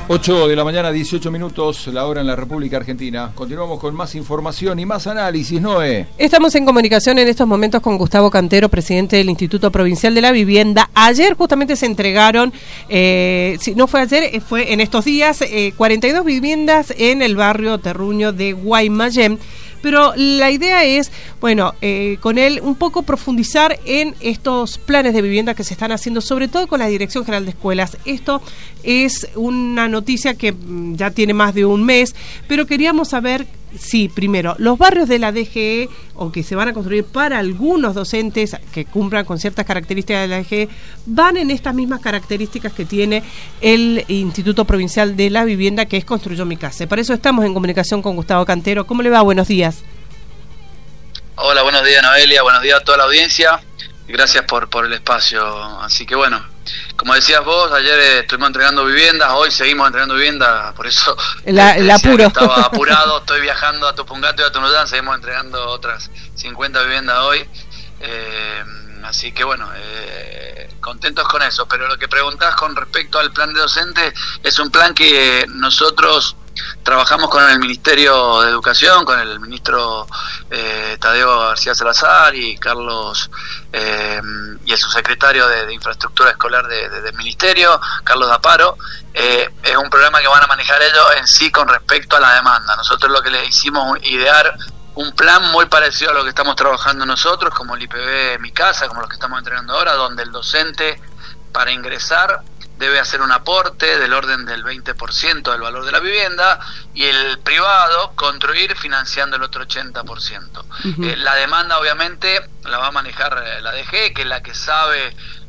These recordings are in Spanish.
8 de la mañana, 18 minutos, la hora en la República Argentina. Continuamos con más información y más análisis, Noé. Estamos en comunicación en estos momentos con Gustavo Cantero, presidente del Instituto Provincial de la Vivienda. Ayer justamente se entregaron, si no fue ayer, fue en estos días, 42 viviendas en el barrio Terruño de Guaymallén. Pero la idea es, bueno, con él un poco profundizar en estos planes de vivienda que se están haciendo, sobre todo con la Dirección General de Escuelas. Esto es una noticia que ya tiene más de un mes, pero queríamos saber si, primero, los barrios de la DGE, o que se van a construir para algunos docentes que cumplan con ciertas características de la DGE, van en estas mismas características que tiene el Instituto Provincial de la Vivienda, que es Construyó Mi Casa. Por eso estamos en comunicación con Gustavo Cantero. ¿Cómo le va? Buenos días. Hola, buenos días, Noelia, buenos días a toda la audiencia. Gracias por el espacio. Así que bueno, como decías vos, ayer estuvimos entregando viviendas, hoy seguimos entregando viviendas, por eso el apuro. Estaba apurado, estoy viajando a Tupungato y a Tunuyán, seguimos entregando otras 50 viviendas hoy. Así que bueno, contentos con eso. Pero lo que preguntás con respecto al plan de docentes, es un plan que nosotros trabajamos con el Ministerio de Educación, con el ministro Tadeo García Salazar y Carlos y el subsecretario de Infraestructura Escolar del Ministerio, Carlos Daparo. Es un programa que van a manejar ellos en sí con respecto a la demanda. Nosotros lo que les hicimos idear un plan muy parecido a lo que estamos trabajando nosotros, como el IPB Mi Casa, como los que estamos entregando ahora, donde el docente para ingresar debe hacer un aporte del orden del 20% del valor de la vivienda y el privado construir financiando el otro 80%. Uh-huh. La demanda obviamente la va a manejar la DG, que es la que sabe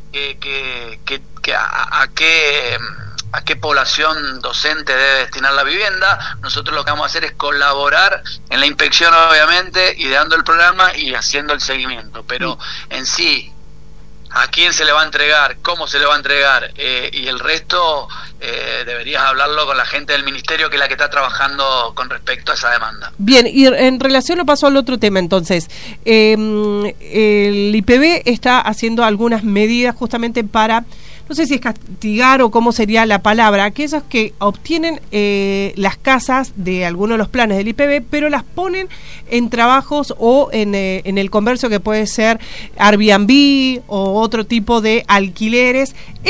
a qué población docente debe destinar la vivienda. Nosotros lo que vamos a hacer es colaborar en la inspección obviamente, ideando el programa y haciendo el seguimiento, pero en sí, a quién se le va a entregar, cómo se le va a entregar, y el resto deberías hablarlo con la gente del ministerio, que es la que está trabajando con respecto a esa demanda. Bien, y en relación, lo paso al otro tema entonces, el IPB está haciendo algunas medidas justamente para, no sé si es castigar o cómo sería la palabra, aquellos que obtienen las casas de algunos de los planes del IPB, pero las ponen en trabajos o en el comercio, que puede ser Airbnb o otro tipo de alquileres.